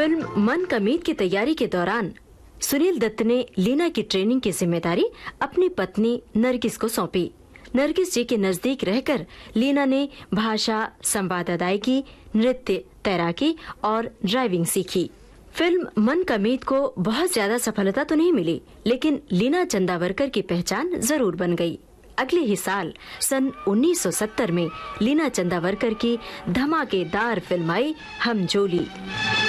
Film मन का मीत की तैयारी के दौरान सुनील दत्त ने लीना की ट्रेनिंग की जिम्मेदारी अपनी पत्नी नरगिस को सौंपी। नरगिस जी के नजदीक रहकर लीना ने भाषा, संवाद अदायगी, नृत्य, तैराकी और ड्राइविंग सीखी। फिल्म मन का मीत को बहुत ज्यादा सफलता तो नहीं मिली, लेकिन लीना चंदावरकर की पहचान जरूर बन गई। अगले ही साल सन 1970 में लीना चंदावरकर की धमाकेदार फिल्म आई हम जोली।